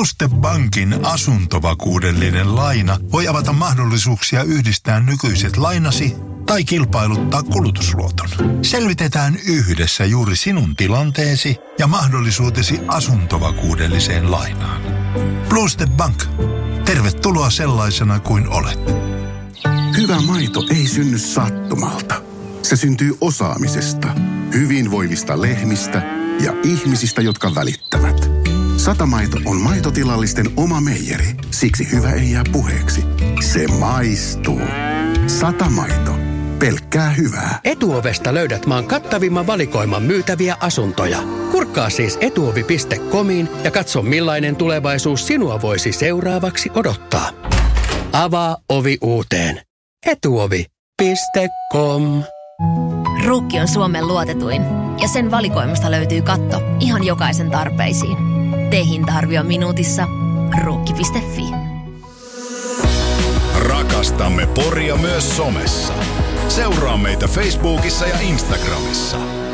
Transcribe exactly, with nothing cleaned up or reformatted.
Bluestep Bankin asuntovakuudellinen laina voi avata mahdollisuuksia yhdistää nykyiset lainasi tai kilpailuttaa kulutusluoton. Selvitetään yhdessä juuri sinun tilanteesi ja mahdollisuutesi asuntovakuudelliseen lainaan. Bluestep Bank. Tervetuloa sellaisena kuin olet. Hyvä maito ei synny sattumalta. Se syntyy osaamisesta, hyvinvoivista lehmistä ja ihmisistä, jotka välittävät. Satamaito on maitotilallisten oma meijeri, siksi hyvä ei jää puheeksi. Se maistuu. Satamaito. Pelkkää hyvää. Etuovesta löydät maan kattavimman valikoiman myytäviä asuntoja. Kurkkaa siis etuovi piste comiin ja katso millainen tulevaisuus sinua voisi seuraavaksi odottaa. Avaa ovi uuteen. etuovi piste com. Ruukki on Suomen luotetuin ja sen valikoimasta löytyy katto ihan jokaisen tarpeisiin. Tee hinta-arvio minuutissa. Ruukki piste fi. Rakastamme Poria myös somessa. Seuraa meitä Facebookissa ja Instagramissa.